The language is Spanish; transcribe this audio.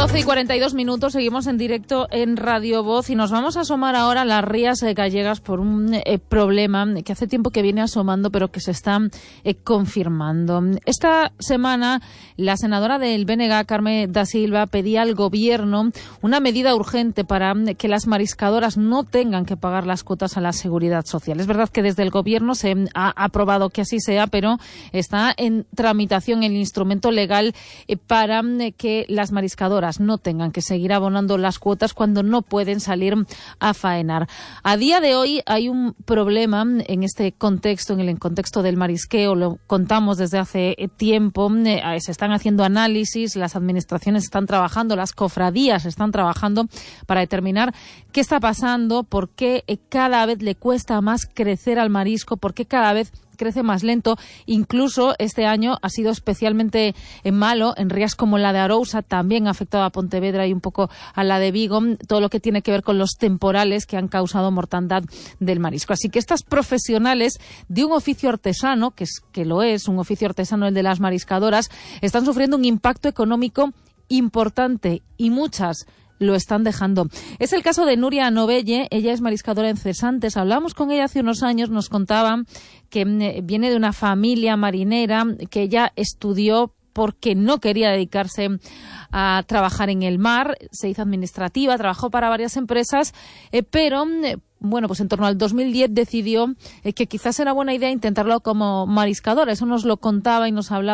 12:42, seguimos en directo en Radio Voz y nos vamos a asomar ahora a las rías gallegas por un problema que hace tiempo que viene asomando, pero que se está confirmando. Esta semana, la senadora del BNG, Carme da Silva, pedía al Gobierno una medida urgente para que las mariscadoras no tengan que pagar las cuotas a la Seguridad Social. Es verdad que desde el Gobierno se ha aprobado que así sea, pero está en tramitación el instrumento legal para que las mariscadoras no tengan que seguir abonando las cuotas cuando no pueden salir a faenar. A día de hoy hay un problema en este contexto, en el contexto del marisqueo, lo contamos desde hace tiempo, se están haciendo análisis, las administraciones están trabajando, las cofradías están trabajando para determinar qué está pasando, por qué cada vez le cuesta más crecer al marisco, por qué cada vez crece más lento. Incluso este año ha sido especialmente malo en rías como la de Arousa, también ha afectado a Pontevedra y un poco a la de Vigo, todo lo que tiene que ver con los temporales que han causado mortandad del marisco. Así que estas profesionales de un oficio artesano, que lo es, un oficio artesano el de las mariscadoras, están sufriendo un impacto económico importante y muchas lo están dejando. Es el caso de Nuria Novelle, ella es mariscadora en Cesantes. Hablamos con ella hace unos años, nos contaba que viene de una familia marinera, que ella estudió porque no quería dedicarse a trabajar en el mar, se hizo administrativa, trabajó para varias empresas, pero bueno, pues en torno al 2010 decidió que quizás era buena idea intentarlo como mariscadora. Eso nos lo contaba y nos hablaba